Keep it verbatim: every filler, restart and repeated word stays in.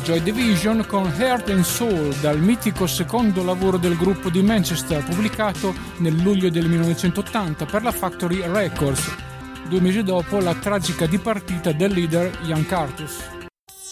Joy Division con Heart and Soul, dal mitico secondo lavoro del gruppo di Manchester, pubblicato nel luglio del millenovecentottanta per la Factory Records, due mesi dopo la tragica dipartita del leader Ian Curtis.